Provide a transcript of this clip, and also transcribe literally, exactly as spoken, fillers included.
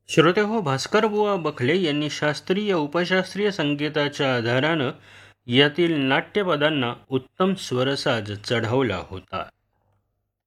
श्रोते हो, भास्करबुवा बखले यांनी शास्त्रीय उपशास्त्रीय संगीताच्या आधारानं यातील नाट्यपदांना उत्तम स्वरसाज चढवला होता.